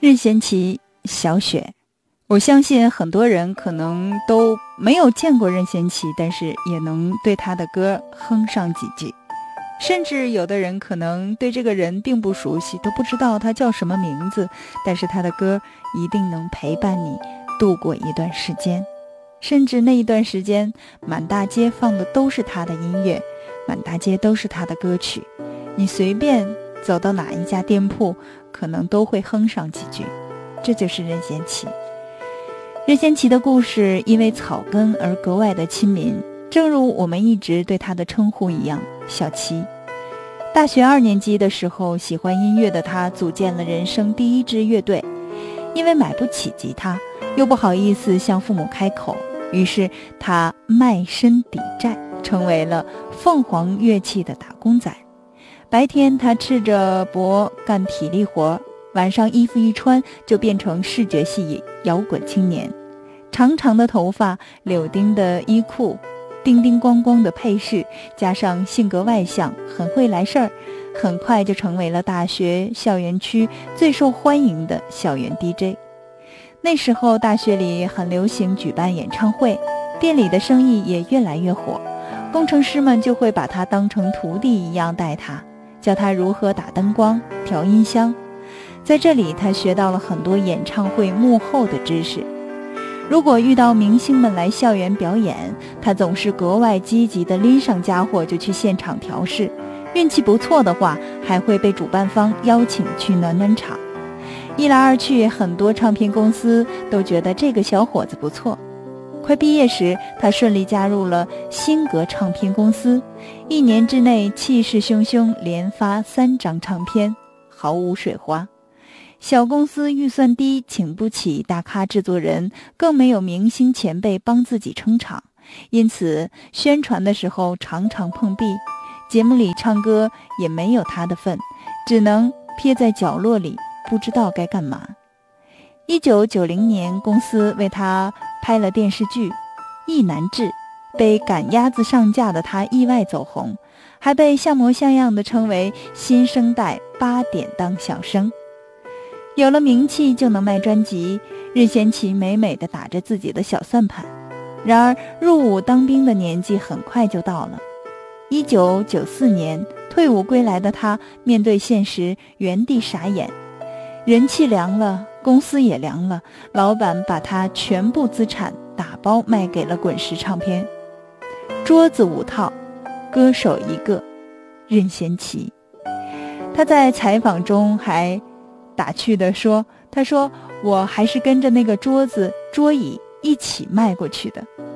任贤齐，小雪。我相信很多人可能都没有见过任贤齐，但是也能对他的歌哼上几句。甚至有的人可能对这个人并不熟悉，都不知道他叫什么名字，但是他的歌一定能陪伴你度过一段时间。甚至那一段时间，满大街放的都是他的音乐，满大街都是他的歌曲，你随便走到哪一家店铺，可能都会哼上几句。这就是任贤齐。任贤齐的故事因为草根而格外的亲民，正如我们一直对他的称呼一样，小齐。大学2年级的时候，喜欢音乐的他组建了人生第一支乐队。因为买不起吉他，又不好意思向父母开口，于是他卖身抵债，成为了凤凰乐器的打工仔。白天他赤着脖干体力活，晚上衣服一穿就变成视觉系摇滚青年。长长的头发，柳丁的衣裤，叮叮咣咣的配饰，加上性格外向，很会来事儿，很快就成为了大学校园区最受欢迎的校园 DJ。 那时候大学里很流行举办演唱会，店里的生意也越来越火，工程师们就会把他当成徒弟一样带他，教他如何打灯光、调音箱。在这里他学到了很多演唱会幕后的知识。如果遇到明星们来校园表演，他总是格外积极地拎上家伙就去现场调试，运气不错的话还会被主办方邀请去暖暖场。一来二去，很多唱片公司都觉得这个小伙子不错。快毕业时，他顺利加入了新格唱片公司，1年之内气势汹汹，连发3张唱片，毫无水花。小公司预算低，请不起大咖制作人，更没有明星前辈帮自己撑场，因此宣传的时候常常碰壁，节目里唱歌也没有他的份，只能撇在角落里，不知道该干嘛。1990年，公司为他拍了电视剧《意难治》，被赶鸭子上架的他意外走红，还被像模像样地称为新生代8点档小生。有了名气就能卖专辑，任贤齐美美地打着自己的小算盘。然而入伍当兵的年纪很快就到了。1994年退伍归来的他面对现实，原地傻眼。人气凉了，公司也凉了，老板把他全部资产打包卖给了滚石唱片。桌子5套，歌手1个，任贤齐。他在采访中还打趣地说，他说我还是跟着那个桌子桌椅一起迈过去的。